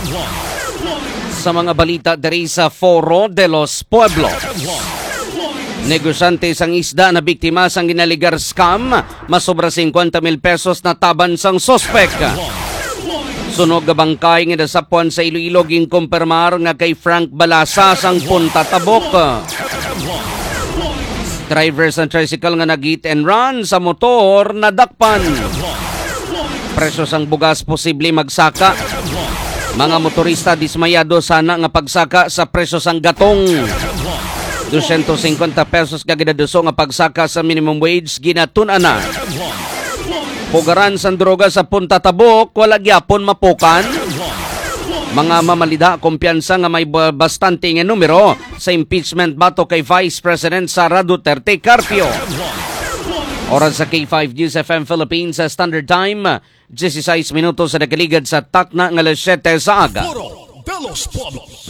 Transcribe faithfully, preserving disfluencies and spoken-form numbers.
Sa mga balita diri sa Foro de los Pueblos, negosyante sang isda na biktima sang ginaligar scam, masobra fifty mil pesos na taban sang sospek. Sunog nga bangkay nga nasapuan sa Iloilo ging kumpirmar nga kay Frank Balasa sang Punta Tabok. Drivers ng tricycle nga nag-hit and run sa motor nadakpan. Presyo sang bugas posible magsaka. Mga motorista dismayado sana nga pagsaka sa presyo sang gatong. two hundred fifty pesos kagadaduso nga pagsaka sa minimum wage ginatun-an na. Pugaran sang droga sa Punta Tabok wala gyapon mapukan. Mga mamalida kumpiyansa nga may bastante nga numero sa impeachment bato kay Vice President Sara Duterte Carpio. Oras sa K five News F M Philippines sa Standard Time, sixteen minutos sa nakaligad sa takna nga alas siyete sa aga.